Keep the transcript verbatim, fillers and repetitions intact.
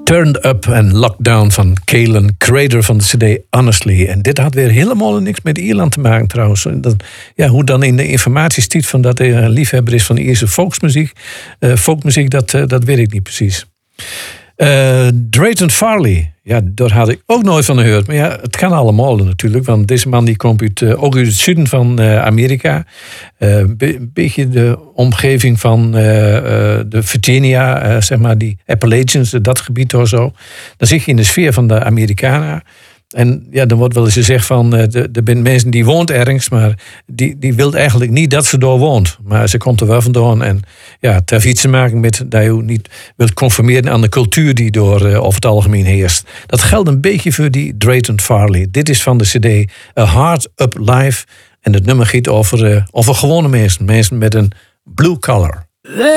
Turned Up en Lockdown van Caelan Crater van de cd Honestly. En dit had weer helemaal niks met Ierland te maken trouwens. Dat, ja, hoe dan in de informatie stiet van dat hij een liefhebber is van Ierse volksmuziek. Uh, folkmuziek, dat, uh, dat weet ik niet precies. Uh, Drayton Farley, ja, daar had ik ook nooit van gehoord. Maar ja, het kan allemaal natuurlijk. Want deze man die komt uit, uh, ook uit het zuiden van uh, Amerika. Een uh, be- beetje de omgeving van uh, uh, de Virginia, uh, zeg maar die Appalachians, dat gebied of zo. Dan zit je in de sfeer van de Amerikanen. En ja, dan wordt wel eens gezegd van, uh, er zijn mensen die woont ergens, maar die, die wil eigenlijk niet dat ze daar woont. Maar ze komt er wel vandaan. En ja, het heeft iets te maken met dat je niet wilt conformeren aan de cultuur die door uh, over het algemeen heerst. Dat geldt een beetje voor die Drayton Farley. Dit is van de cd A Heart Up Live. En het nummer gaat over, uh, over gewone mensen. Mensen met een blue collar.